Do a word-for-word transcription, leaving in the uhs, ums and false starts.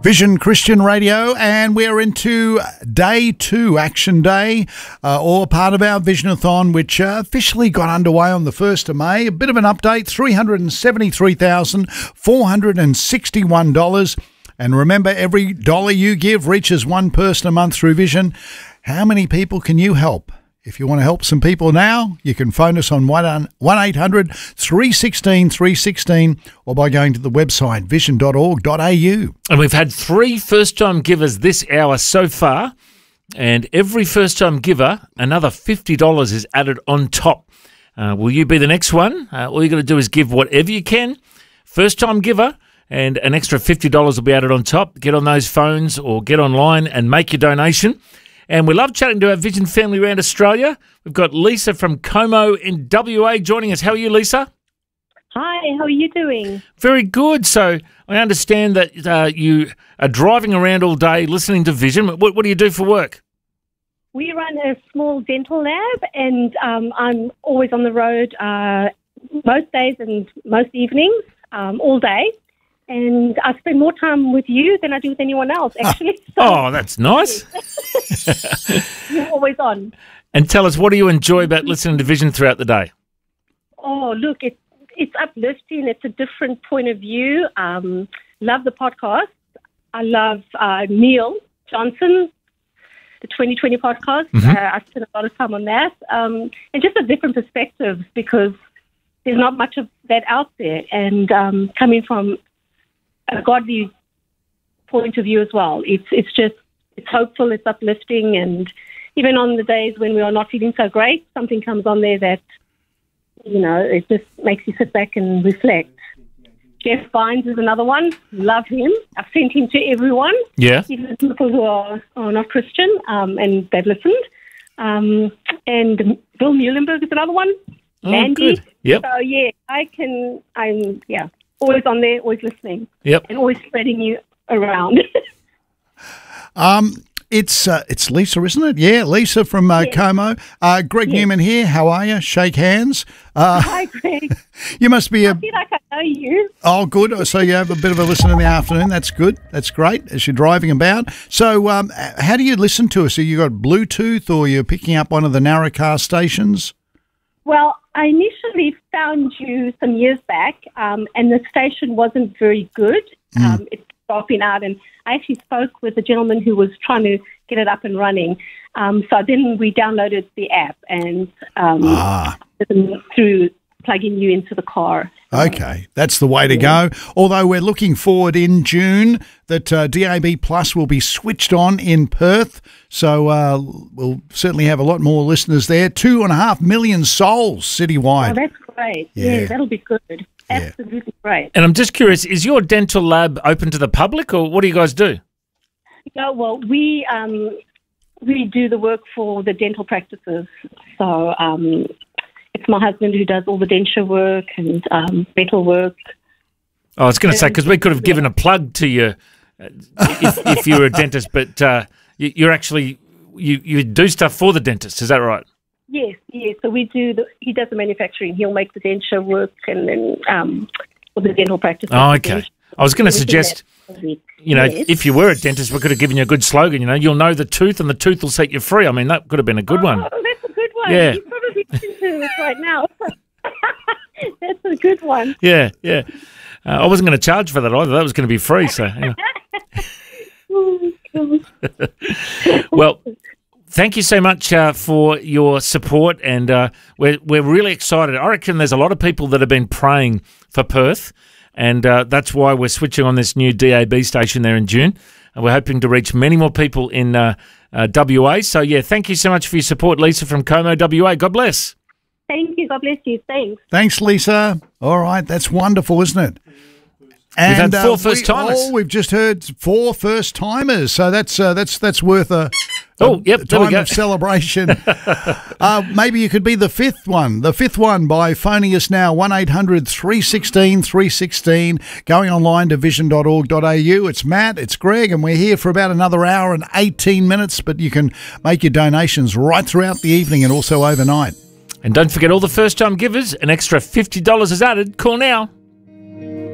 Vision Christian Radio, and we're into day two, Action Day, uh, or part of our Visionathon, which uh, officially got underway on the first of May. A bit of an update, three hundred seventy-three thousand four hundred sixty-one dollars. And remember, every dollar you give reaches one person a month through Vision. How many people can you help? If you want to help some people now, you can phone us on one eight hundred three one six three one six or by going to the website vision dot org dot a u. And we've had three first-time givers this hour so far, and every first-time giver, another fifty dollars is added on top. Uh, will you be the next one? Uh, all you got to do is give whatever you can. First-time giver, and an extra fifty dollars will be added on top. Get on those phones or get online and make your donation. And we love chatting to our Vision family around Australia. We've got Lisa from Como in W A joining us. How are you, Lisa? Hi, how are you doing? Very good. So I understand that uh, you are driving around all day listening to Vision. What, what do you do for work? We run a small dental lab, and um, I'm always on the road uh, most days and most evenings, um, all day. And I spend more time with you than I do with anyone else, actually. So, oh, that's nice. You're always on. And tell us, what do you enjoy about listening to Vision throughout the day? Oh, look, it's, it's uplifting. It's a different point of view. Um, love the podcast. I love uh, Neil Johnson, the twenty twenty podcast. Mm-hmm. Uh, I spend a lot of time on that. Um, and just a different perspectives, because there's not much of that out there. And um, coming from a godly point of view as well. It's it's just, it's hopeful, it's uplifting, and even on the days when we are not feeling so great, something comes on there that, you know, it just makes you sit back and reflect. Jeff Vines is another one. Love him. I've sent him to everyone. Yeah. Even people who are, are not Christian, um, and they've listened. Um, and Bill Muhlenberg is another one. Oh, Mandy. good. Yep. So, yeah, I can, I'm, yeah. Always on there, always listening. Yep. And always spreading you around. um, it's uh, it's Lisa, isn't it? Yeah, Lisa from uh, yes. Como. Uh, Greg yes. Newman here. How are you? Shake hands. Uh, Hi, Greg. You must be a... I feel like I know you. Oh, good. So you have a bit of a listen in the afternoon. That's good. That's great as you're driving about. So um, how do you listen to us? Have you got Bluetooth, or you're picking up one of the Narrowcar stations? Well, I initially found you some years back, um, and the station wasn't very good. Mm. Um, it's dropping out, and I actually spoke with a gentleman who was trying to get it up and running. Um, so then we downloaded the app and um, ah. through plugging you into the car. Okay, that's the way to go. Although we're looking forward in June that uh, D A B Plus will be switched on in Perth, so uh, we'll certainly have a lot more listeners there. Two and a half million souls citywide. Oh, that's great. Yeah, yeah, that'll be good. Absolutely yeah. great. And I'm just curious, is your dental lab open to the public, or what do you guys do? No, well, we um, we do the work for the dental practices. So um, it's my husband who does all the denture work and um, metal work. Oh, I was going to say, because we could have given yeah. a plug to you uh, if, if you were a dentist, but uh, you, you're actually, you, you do stuff for the dentist, is that right? Yes, yes. So we do, the, he does the manufacturing. He'll make the denture work and then um, for the dental practice. Oh, okay. I was going to suggest, you know, yes. if you were a dentist, we could have given you a good slogan, you know, you'll know the tooth and the tooth will set you free. I mean, that could have been a good oh, one. That's a good one. Yeah. You're probably listening to this right now. That's a good one. Yeah, yeah. Uh, I wasn't going to charge for that either. That was going to be free. So, yeah. Well, thank you so much uh, for your support, and uh, we're we're really excited. I reckon there's a lot of people that have been praying for Perth, and uh, that's why we're switching on this new D A B station there in June. And we're hoping to reach many more people in uh, uh, W A. So, yeah, thank you so much for your support, Lisa from Como, W A. God bless. Thank you. God bless you. Thanks. Thanks, Lisa. All right. That's wonderful, isn't it? And, we've had four uh, first timers. We, oh, we've just heard four first timers. So that's uh, that's that's worth a, a oh, yep, time of celebration. uh, maybe you could be the fifth one. The fifth one by phoning us now, one eight hundred three one six three one six, going online to vision dot org dot a u. It's Matt, it's Greg, and we're here for about another hour and eighteen minutes, but you can make your donations right throughout the evening and also overnight. And don't forget all the first-time givers, an extra fifty dollars is added. Call now.